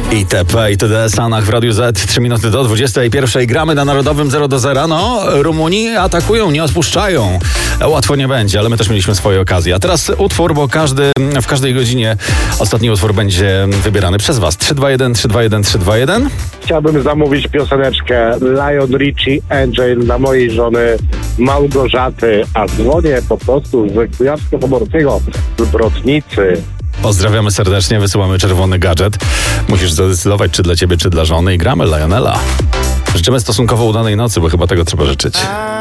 ITP i TD Sanach w Radiu Z. 3 minuty do 21. Gramy na Narodowym 0 do 0. No, Rumuni atakują, nie odpuszczają. Łatwo nie będzie, ale my też mieliśmy swoje okazje. A teraz utwór, bo w każdej godzinie ostatni utwór będzie wybierany przez Was. 321, 321, 321. Chciałbym zamówić pioseneczkę Lion Richie Angel dla mojej żony Małgorzaty, a dzwonię po prostu z Kujawsko-Pomorskiego, z Brodnicy. Pozdrawiamy serdecznie, wysyłamy czerwony gadżet. Musisz zadecydować, czy dla Ciebie, czy dla żony i gramy Lionela. Życzymy stosunkowo udanej nocy, bo chyba tego trzeba życzyć.